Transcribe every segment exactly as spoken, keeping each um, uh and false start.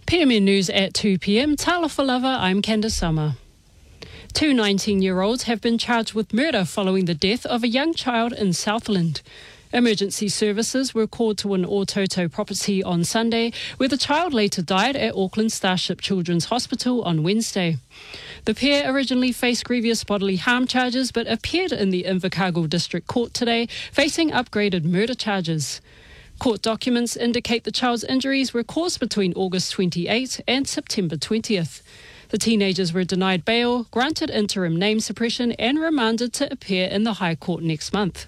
P M N News at two p.m. Talofa lava, I'm Candace Summer. Two nineteen-year-olds have been charged with murder following the death of a young child in Southland. Emergency services were called to an Ōtoto property on Sunday, where the child later died at Auckland Starship Children's Hospital on Wednesday. The pair originally faced grievous bodily harm charges but appeared in the Invercargill District Court today, facing upgraded murder charges. Court documents indicate the child's injuries were caused between August twenty-eighth and September twentieth. The teenagers were denied bail, granted interim name suppression and remanded to appear in the High Court next month.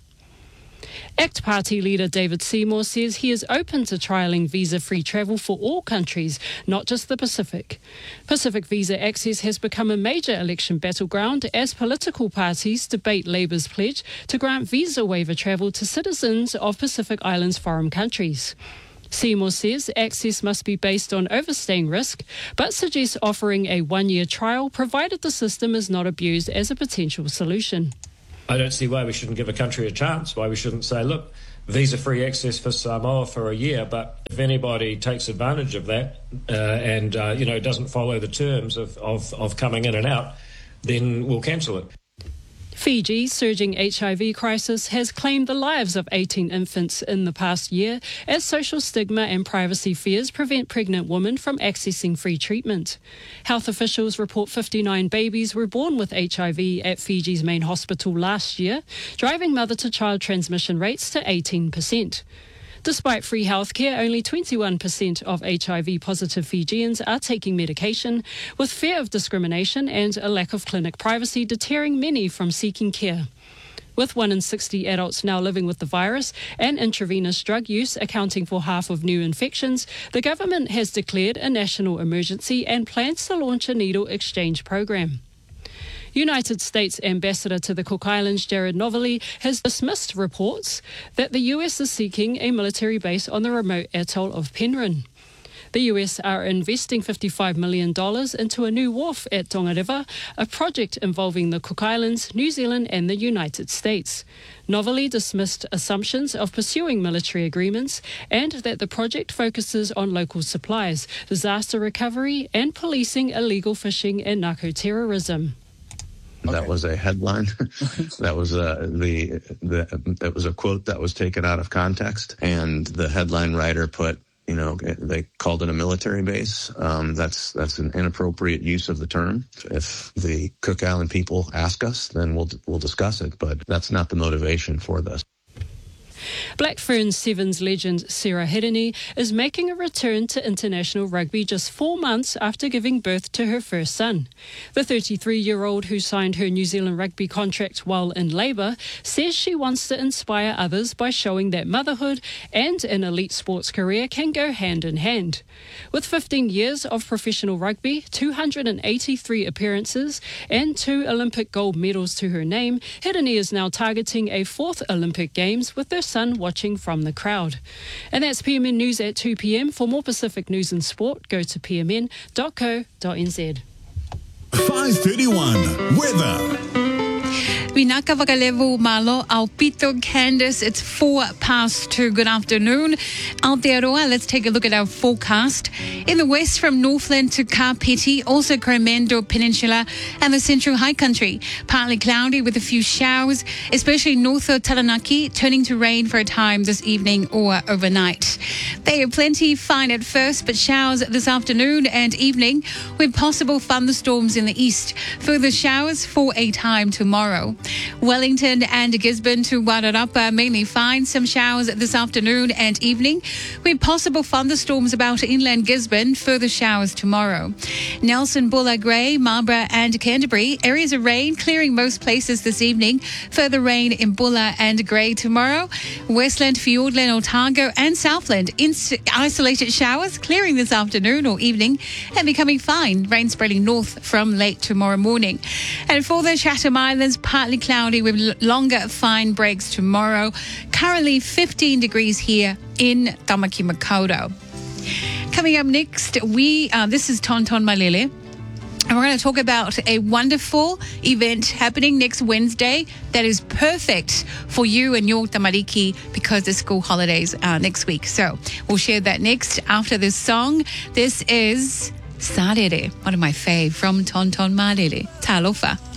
ACT Party leader David Seymour says he is open to trialling visa-free travel for all countries, not just the Pacific. Pacific visa access has become a major election battleground as political parties debate Labour's pledge to grant visa waiver travel to citizens of Pacific Islands foreign countries. Seymour says access must be based on overstaying risk, but suggests offering a one-year trial provided the system is not abused as a potential solution. I don't see why we shouldn't give a country a chance, why we shouldn't say, look, visa-free access for Samoa for a year, but if anybody takes advantage of that uh, and, uh, you know, doesn't follow the terms of, of, of coming in and out, then we'll cancel it. Fiji's surging H I V crisis has claimed the lives of eighteen infants in the past year as social stigma and privacy fears prevent pregnant women from accessing free treatment. Health officials report fifty-nine babies were born with H I V at Fiji's main hospital last year, driving mother-to-child transmission rates to eighteen percent. Despite free healthcare, only twenty-one percent of H I V-positive Fijians are taking medication, with fear of discrimination and a lack of clinic privacy deterring many from seeking care. With one in sixty adults now living with the virus and intravenous drug use accounting for half of new infections, the government has declared a national emergency and plans to launch a needle exchange program. United States Ambassador to the Cook Islands, Jared Novaly, has dismissed reports that the U S is seeking a military base on the remote atoll of Penryn. The U S are investing fifty-five million dollars into a new wharf at Tongareva, a project involving the Cook Islands, New Zealand and the United States. Novaly dismissed assumptions of pursuing military agreements and that the project focuses on local supplies, disaster recovery and policing illegal fishing and narco-terrorism. That Okay. was a headline. that was a, the, the that was a quote that was taken out of context, and the headline writer put, you know, they called it a military base. Um, that's that's an inappropriate use of the term. If the Cook Island people ask us, then we'll we'll discuss it. But that's not the motivation for this. Black Ferns Sevens legend Sarah Hirini is making a return to international rugby just four months after giving birth to her first son. The thirty-three-year-old who signed her New Zealand rugby contract while in labour says she wants to inspire others by showing that motherhood and an elite sports career can go hand in hand. With fifteen years of professional rugby, two hundred eighty-three appearances and two Olympic gold medals to her name, Hirini is now targeting a fourth Olympic Games with her son watching from the crowd. And that's P M N News at two p.m. For more Pacific news and sport, go to p m n dot co dot n z. five thirty-one weather. Winaka Vakalevu Malo, Alpito, Candace. It's four past two. Good afternoon. Aotearoa, let's take a look at our forecast. In the west from Northland to Kapiti, also Coromandel Peninsula and the central high country. Partly cloudy with a few showers, especially north of Taranaki, turning to rain for a time this evening or overnight. They are plenty fine at first, but showers this afternoon and evening with possible thunderstorms in the east. Further showers for a time tomorrow. Wellington and Gisborne to Wairarapa, mainly fine. Some showers this afternoon and evening with possible thunderstorms about inland Gisborne. Further showers tomorrow. Nelson, Bulla, Grey, Marlborough and Canterbury. Areas of rain clearing most places this evening. Further rain in Bulla and Grey tomorrow. Westland, Fiordland, Otago and Southland. In- isolated showers clearing this afternoon or evening and becoming fine. Rain spreading north from late tomorrow morning. And for the Chatham Islands, partly cloudy with l- longer fine breaks tomorrow. Currently fifteen degrees here in Tamaki Makaurau. Coming up next, we uh, this is Tonton Malele. And we're going to talk about a wonderful event happening next Wednesday that is perfect for you and your tamariki because the school holidays are next week. So we'll share that next after this song. This is Sarere, one of my fave from Tonton Marere. Talofa.